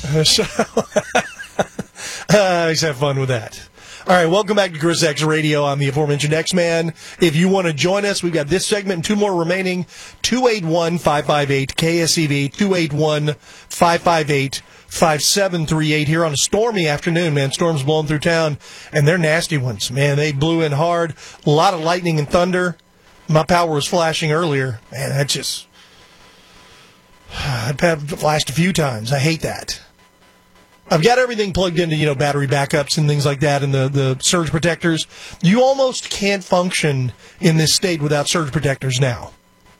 So, let's have fun with that. All right, welcome back to Chris X Radio. I'm the aforementioned X-Man. If you want to join us, we've got this segment and two more remaining. 281-558-KSEV, 281-558-5738 here on a stormy afternoon, man. Storms blowing through town, and they're nasty ones, man. They blew in hard. A lot of lightning and thunder. My power was flashing earlier. Man, that just... I've had flashed a few times. I hate that. I've got everything plugged into, battery backups and things like that and the surge protectors. You almost can't function in this state without surge protectors now.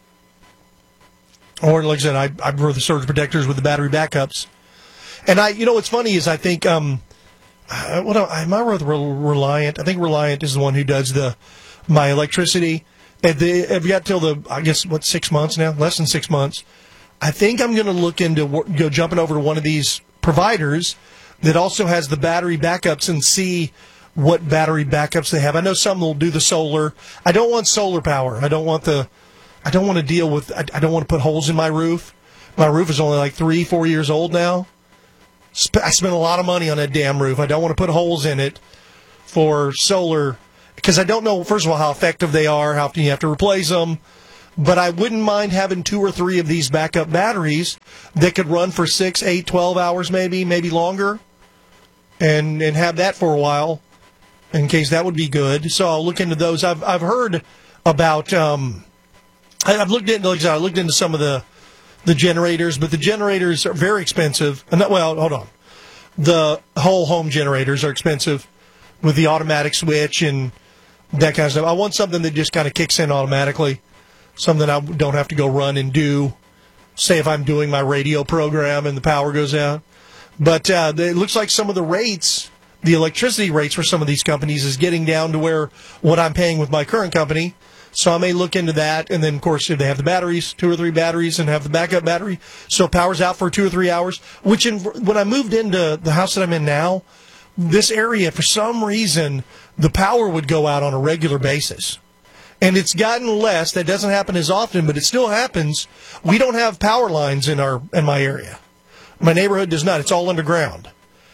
Or, like I said, I prefer the surge protectors with the battery backups. And what's funny is I think, am I with Reliant? I think Reliant is the one who does my electricity. Have you got till 6 months now? Less than 6 months. I think I'm going to look into jumping over to one of these providers that also has the battery backups and see what battery backups they have. I know some will do the solar. I don't want solar power. I don't want to deal with, I don't want to put holes in my roof. My roof is only like 3-4 years old now. I spent a lot of money on that damn roof. I don't want to put holes in it for solar because I don't know, first of all, how effective they are, how often you have to replace them. But I wouldn't mind having 2 or 3 of these backup batteries that could run for 6, 8, 12 hours maybe longer, and have that for a while in case that would be good. So I'll look into those. I've heard about I've looked into some of the generators, but the generators are very expensive. Hold on. The whole home generators are expensive with the automatic switch and that kind of stuff. I want something that just kind of kicks in automatically. Something I don't have to go run and do, say if I'm doing my radio program and the power goes out. But it looks like some of the rates, the electricity rates for some of these companies is getting down to where what I'm paying with my current company. So I may look into that. And then, of course, if they have the batteries, 2 or 3 batteries, and have the backup battery, so power's out for 2 or 3 hours. When I moved into the house that I'm in now, this area, for some reason, the power would go out on a regular basis. And it's gotten less. That doesn't happen as often, but it still happens. We don't have power lines in my area. My neighborhood does not. It's all underground.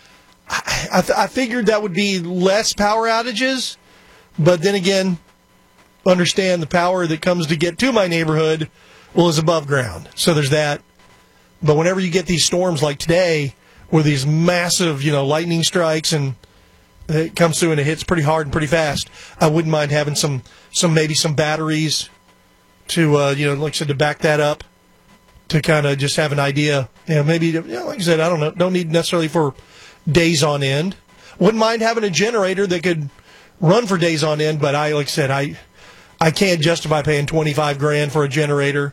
I figured that would be less power outages, but then again, understand the power that comes to get to my neighborhood, is above ground. So there's that. But whenever you get these storms like today, where these massive, lightning strikes and it comes through and it hits pretty hard and pretty fast, I wouldn't mind having some batteries to, like I said, to back that up, to kind of just have an idea. Maybe, like I said, I don't know, don't need necessarily for days on end. Wouldn't mind having a generator that could run for days on end, but like I said, I can't justify paying $25,000 for a generator.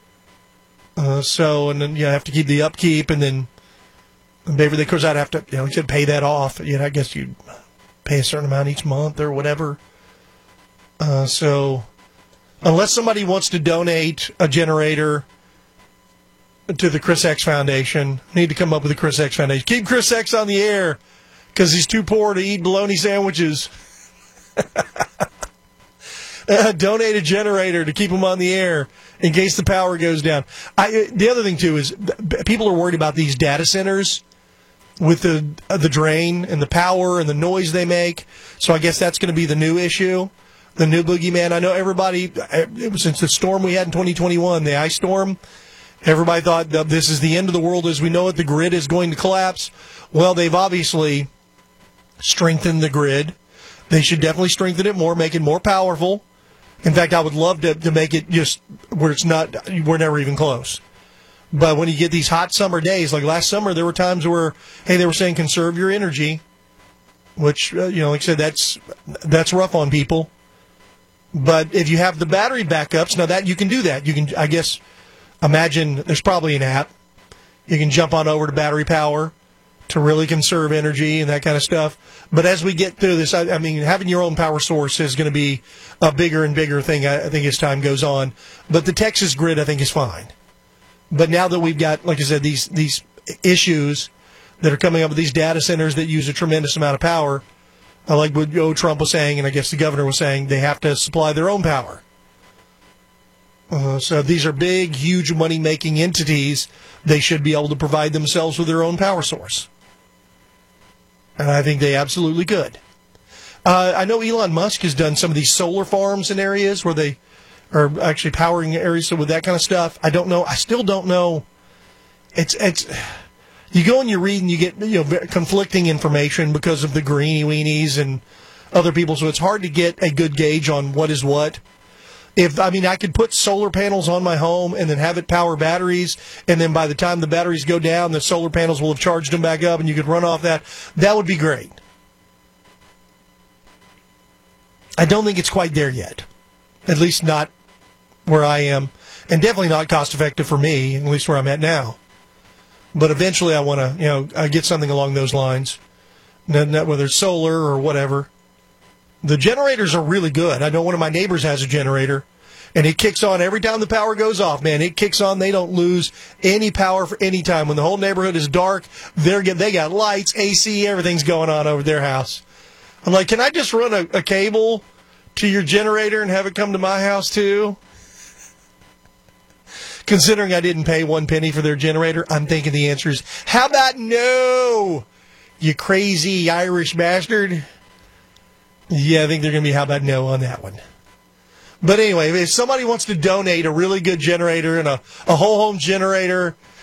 And then I have to keep the upkeep, and then maybe of course I'd have to, pay that off. I guess you'd pay a certain amount each month or whatever. So unless somebody wants to donate a generator to the Chris X Foundation, I need to come up with the Chris X Foundation. Keep Chris X on the air because he's too poor to eat bologna sandwiches. Donate a generator to keep him on the air in case the power goes down. The other thing, too, is people are worried about these data centers with the drain and the power and the noise they make. So I guess that's going to be the new issue, the new boogeyman. I know everybody, since the storm we had in 2021, the ice storm, everybody thought that this is the end of the world as we know it. The grid is going to collapse. Well, they've obviously strengthened the grid. They should definitely strengthen it more, make it more powerful. In fact, I would love to make it just where we're never even close. But when you get these hot summer days, like last summer, there were times where, they were saying conserve your energy, which, like I said, that's rough on people. But if you have the battery backups, now that you can do that. You can, I guess, imagine there's probably an app. You can jump on over to battery power to really conserve energy and that kind of stuff. But as we get through this, I mean, having your own power source is going to be a bigger and bigger thing, I think, as time goes on. But the Texas grid, I think, is fine. But now that we've got, like I said, these issues that are coming up with these data centers that use a tremendous amount of power, I like what Trump was saying, and I guess the governor was saying, they have to supply their own power. So these are big, huge money-making entities. They should be able to provide themselves with their own power source. And I think they absolutely could. I know Elon Musk has done some of these solar farms in areas where they are actually powering areas with that kind of stuff. I don't know. I still don't know. It's you go and you read and you get conflicting information because of the greenie weenies and other people. So it's hard to get a good gauge on what is what. I could put solar panels on my home and then have it power batteries, and then by the time the batteries go down, the solar panels will have charged them back up, and you could run off that. That would be great. I don't think it's quite there yet, at least not where I am, and definitely not cost effective for me, at least where I'm at now. But eventually, I want to, get something along those lines, whether it's solar or whatever. The generators are really good. I know one of my neighbors has a generator, and it kicks on every time the power goes off, man. It kicks on. They don't lose any power for any time. When the whole neighborhood is dark, they got lights, AC, everything's going on over their house. I'm like, can I just run a cable to your generator and have it come to my house too? Considering I didn't pay 1 penny for their generator, I'm thinking the answer is, how about no, you crazy Irish bastard? Yeah, I think they're going to be how about no on that one. But anyway, if somebody wants to donate a really good generator and a whole home generator